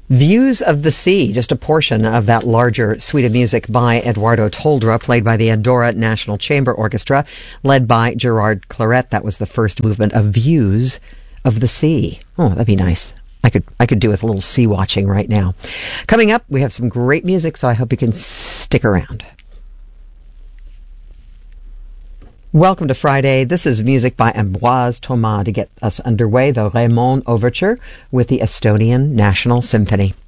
Views of the Sea, just a portion of that larger suite of music by Eduardo Toldra, played by the Andorra National Chamber Orchestra, led by Gerard Claret. That was the first movement of Views of the Sea. Oh, that'd be nice. I could do with a little sea watching right now. Coming up, we have some great music, so I hope you can stick around. Welcome to Friday. This is music by Ambroise Thomas to get us underway, the Raymond Overture with the Estonian National Symphony.